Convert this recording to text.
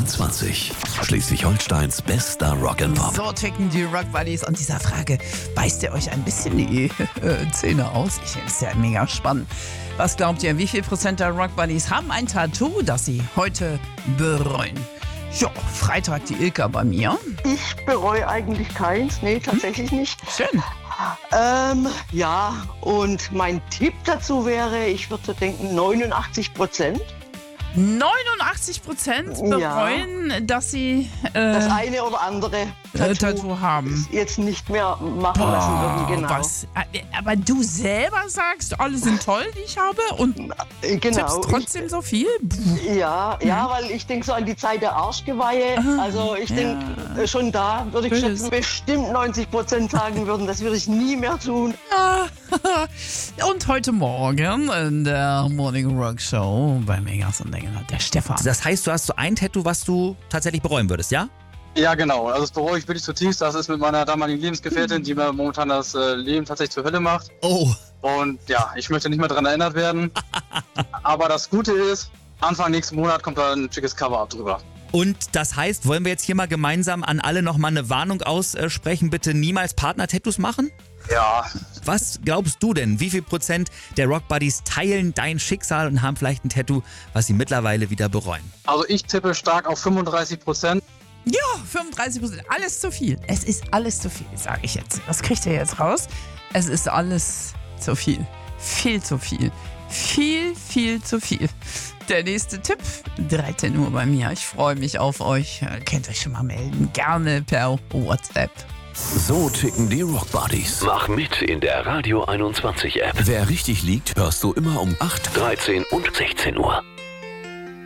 21. Schleswig-Holsteins bester Rock'n'Pop. So ticken die Rock Buddies. Und dieser Frage, beißt ihr euch ein bisschen die Zähne aus? Ich finde es ja mega spannend. Was glaubt ihr, wie viel Prozent der Rock Buddies haben ein Tattoo, das sie heute bereuen? Ja, Freitag die Ilka bei mir. Ich bereue eigentlich keins. Nee, tatsächlich nicht. Schön. Ja, und mein Tipp dazu wäre, ich würde denken 89%. 89% bereuen, dass sie das eine oder andere Tattoo haben. Jetzt nicht mehr machen lassen würden, genau. Was? Aber du selber sagst, alle sind toll, die ich habe und tippst trotzdem so viel? Ja, weil ich denke so an die Zeit der Arschgeweihe. Also ich denke, schon da würde ich schätzen, bestimmt 90% sagen würden, das würde ich nie mehr tun. Und heute Morgen in der Morning Rock Show bei Megas und Dinge der Stefan. Das heißt, du hast so ein Tattoo, was du tatsächlich bereuen würdest, ja? Ja, genau. Also das bereue ich wirklich zutiefst. Das ist mit meiner damaligen Lebensgefährtin, die mir momentan das Leben tatsächlich zur Hölle macht. Oh. Und ja, ich möchte nicht mehr daran erinnert werden. Aber das Gute ist, Anfang nächsten Monat kommt da ein schickes Cover-Up drüber. Und das heißt, wollen wir jetzt hier mal gemeinsam an alle nochmal eine Warnung aussprechen, bitte niemals Partner-Tattoos machen? Ja. Was glaubst du denn, wie viel Prozent der Rock Buddies teilen dein Schicksal und haben vielleicht ein Tattoo, was sie mittlerweile wieder bereuen? Also ich tippe stark auf 35%. Ja, 35%. Alles zu viel. Es ist alles zu viel, sage ich jetzt. Was kriegt ihr jetzt raus? Es ist alles zu viel. Viel zu viel. Viel zu viel. Der nächste Tipp, 13 Uhr bei mir. Ich freue mich auf euch. Könnt euch schon mal melden. Gerne per WhatsApp. So ticken die Rock Buddies. Mach mit in der Radio 21 App. Wer richtig liegt, hörst du immer um 8, 13 und 16 Uhr.